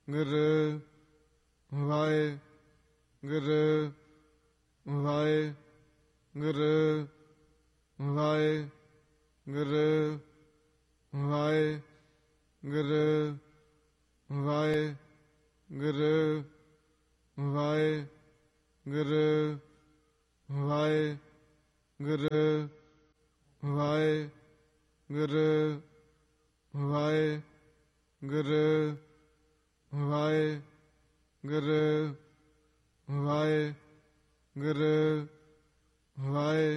Guru Waheguru Waheguru Waheguru Waheguru Waheguru Waheguru Waheguru Waheguru Waheguru Waheguru Waheguru ਵਾਹਿ